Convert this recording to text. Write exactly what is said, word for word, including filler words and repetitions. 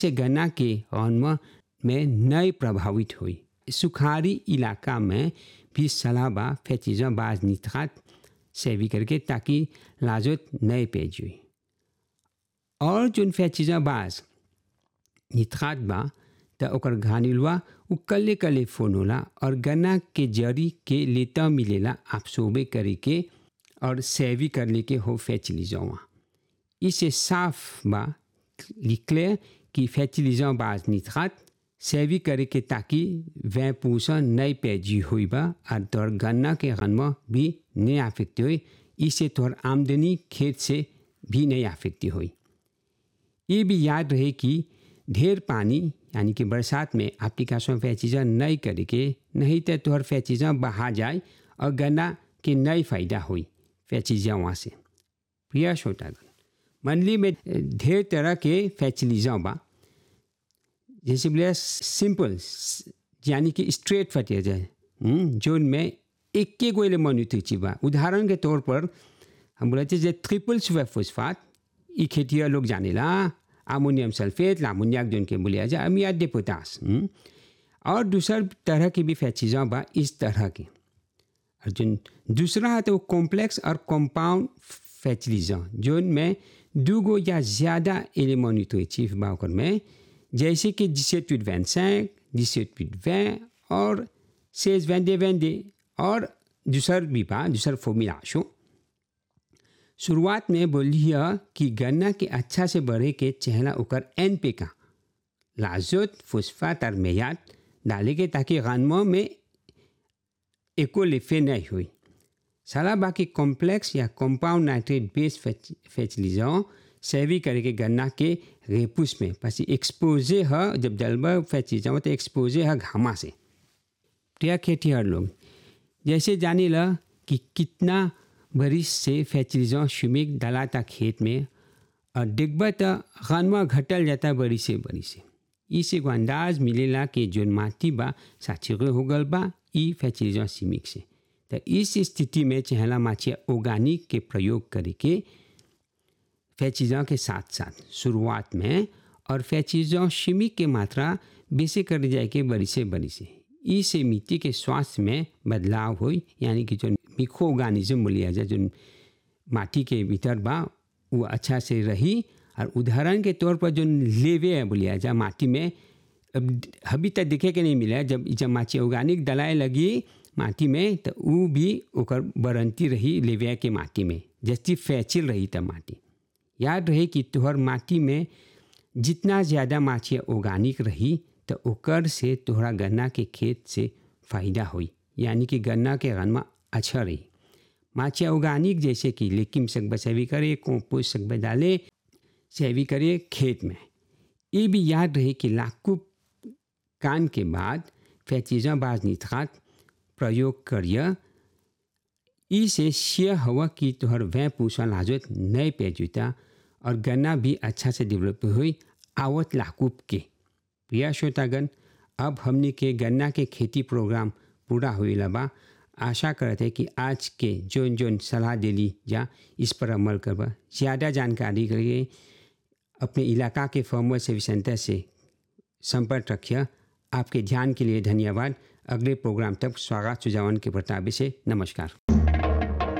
से गन्ना के रौनमा में नए प्रभावित हुई। सुखारी इलाका में भी सलाह बा फैचिजा बाज नित्रात सेवी करके ताकि लाजत नए पेज हुई। और जोन फैचिजा बाज नित्रात बा त ओकर घानिलवा उ कल्ले कल्ले फोन होला और गन्ना के जड़ी के लेता मिलेला आप सोबे करे के और सेवी कर लेके हो फैचिलिजावा। इसे साफ बा लिखले कि फैचिलिजा बाज नित्रात सेवी करे के ताकि वह पूसा नई पैजी हुई बा और तोर गन्ना के गन्मा भी नहीं आफेक्ट हुई। इसे तोर आमदनी खेत से भी नहीं आफेक्ट हुई। ये भी याद रहे कि ढेर पानी यानी कि बरसात में एप्लीकेशन फैचिजा नहीं करे के, नहीं तो तोहर फैचिजा बहा जाए और गन्ना के नई फायदा हुई फैचिजा वहाँ से। प्रिय श्रोतागण, मंडली में ढेर तरह के फैचिलिजा बा, जैसे बोले सिंपल यानी कि स्ट्रेट फर्टिलाइजर जो में एक के कोई मोनिटरी बा। उदाहरण के तौर पर हम बोलते हैं ट्रिपल सुपर फॉस्फेट, ये खेतिया लोग जानेला, अमोनियम सल्फेट, अमोनियक जोन के बोलिया जाए, अमियात दे पोटास। और दूसर तरह की भी फैचिजा बा इस तरह के। और जो दूसरा है तो कॉम्प्लेक्स और कंपाउंड फैचिलिजा जोन में दो गो या ज़्यादा एलिमेंट बा ओकर में, जैसे कि dix-sept huit vingt-cinq, dix-sept huit vingt और seize vingt-deux vingt-deux और दूसर भी बा दूसर फॉर्मूला। शुरुआत में बोलिए कि गन्ना के अच्छा से बढ़े के चहला ओकर एन पे का लाजत फॉस्फेट और मेयात डाले के ताकि गन्मा में एको लिफे नहीं हुई। साला बाकी कॉम्प्लेक्स या कंपाउंड नाइट्रेट बेस फैचिलिजा सेवी करके गन्ना के रेपुस में पसी एक्सपोजे है जब डलबा फैचिलिजा तो एक्सपोजे है घामा से। प्रिय खेतिहर लोग, जैसे जाने ला कि कितना बरिस से फैचिलिजा शुमिक डालाता खेत में और डिगबा तो गन्मा घटल जाता बड़ी से बड़ी से। इसे को अंदाज मिलेला कि जोन माटी बा साचिगे हो गल बा ई फैचिलिजा शिमिक से। तो इस स्थिति में चहला माचिया ऑर्गेनिक के प्रयोग करके फैचिलिजा के साथ साथ शुरुआत में और फैचिलिजा शिमिक के मात्रा बेसे कर जाए के बड़ी से बड़ी से। इससे मिट्टी के स्वास्थ्य में बदलाव हुई, यानी कि जो मिक्रो ऑर्गेनिज्म बोलिया जाए जो माटी के भीतर बा वो अच्छा से रही। और उदाहरण के तौर पर जो लेवे है बोलिया जाए माटी में अभी तक देखे के नहीं मिला, जब जब माटी ऑर्गेनिक दलाए लगी माटी में तो वो भी ओकर बरंती रही लेवे के माटी में, जैसी फैचिल रही तब माटी। याद रहे कि तोहर माटी में जितना ज़्यादा माटी ऑर्गेनिक रही तो ओकर से तोहरा गन्ना के खेत से फ़ायदा हुई, यानी कि गन्ना के गन्मा अच्छा रही। माटी ऑर्गेनिक जैसे कि लेकिन सकबा सेवी करे, कंपोस्ट सकबा डाले सेवी करे खेत में। ये भी याद रहे कि लाखों कान के बाद फैचिलिजा बाज नित्रात प्रयोग करिए। इसे शेयर हवा कि तोहर वह पूछा लाजत नए पेजुता और गन्ना भी अच्छा से डेवलप हुई आवत लाकूब के। प्रिय श्रोतागण, अब हमने के गन्ना के खेती प्रोग्राम पूरा हुई लबा। आशा करते कि आज के जोन जोन सलाह दिली जा इस पर अमल करबा। ज़्यादा जानकारी के लिए अपने इलाका के फार्मर सर्विस सेंटर से संपर्क रखिए। आपके ध्यान के लिए धन्यवाद। अगले प्रोग्राम तक स्वागत सुजावन के प्रताप से नमस्कार।